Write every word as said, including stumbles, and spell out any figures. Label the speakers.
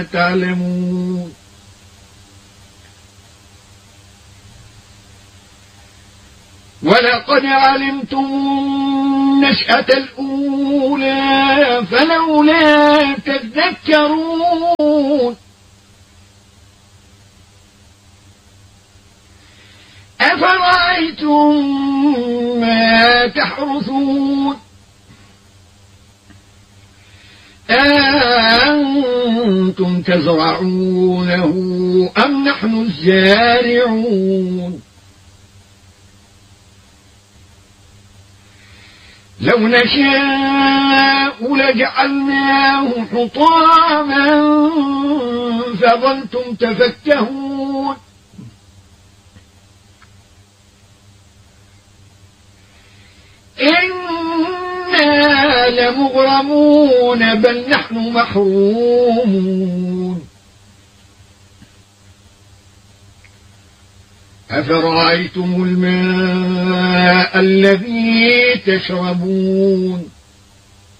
Speaker 1: تعلمون. ولقد علمتم النشأة الأولى فلولا تذكرون. أفرأيتم ما تحرثون أأنتم تزرعونه أم نحن الزارعون. لو نشاء لجعلناه حطاما فظلتم تفكهون. إنا لمغرمون بل نحن محرومون. أفرأيتم الماء الذي تشربون